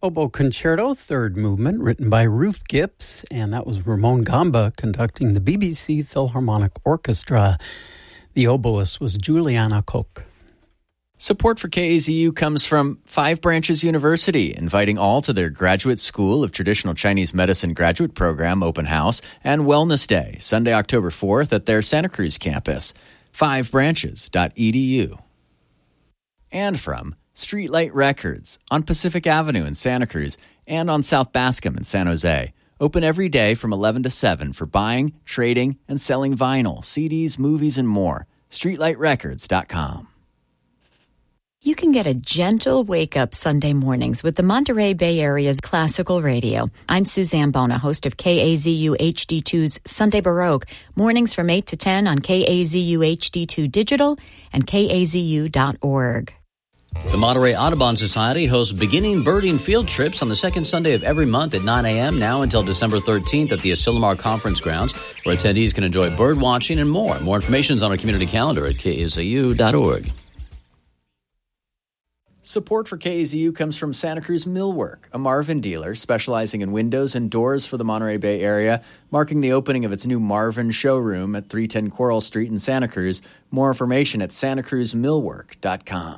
Oboe Concerto, third movement, written by Ruth Gibbs, and that was Ramon Gamba conducting the BBC Philharmonic Orchestra. The oboist was Juliana Koch. Support for KAZU comes from Five Branches University, inviting all to their Graduate School of Traditional Chinese Medicine graduate program open house and Wellness Day, Sunday, October 4th at their Santa Cruz campus. fivebranches.edu. And from Streetlight Records on Pacific Avenue in Santa Cruz and on South Bascom in San Jose. Open every day from 11 to 7 for buying, trading, and selling vinyl, CDs, movies, and more. StreetlightRecords.com. You can get a gentle wake-up Sunday mornings with the Monterey Bay Area's classical radio. I'm Suzanne Bona, host of KAZU HD2's Sunday Baroque, mornings from 8 to 10 on KAZU HD2 Digital and KAZU.org. The Monterey Audubon Society hosts beginning birding field trips on the second Sunday of every month at 9 a.m. now until December 13th at the Asilomar Conference Grounds, where attendees can enjoy bird watching and more. More information is on our community calendar at KAZU.org. Support for KAZU comes from Santa Cruz Millwork, a Marvin dealer specializing in windows and doors for the Monterey Bay area, marking the opening of its new Marvin showroom at 310 Coral Street in Santa Cruz. More information at santacruzmillwork.com.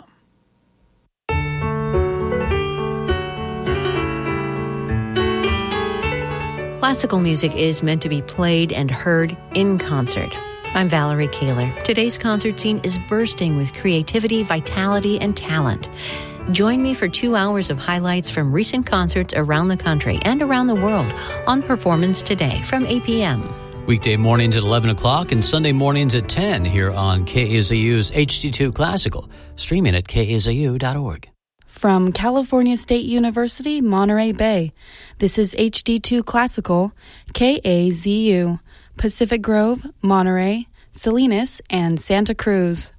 Classical music is meant to be played and heard in concert. I'm Valerie Kaler. Today's concert scene is bursting with creativity, vitality, and talent. Join me for 2 hours of highlights from recent concerts around the country and around the world on Performance Today from 8 p.m. Weekday mornings at 11 o'clock and Sunday mornings at 10 here on KAZU's HD2 Classical, streaming at KAZU.org. From California State University, Monterey Bay, this is HD2 Classical, KAZU, Pacific Grove, Monterey, Salinas, and Santa Cruz.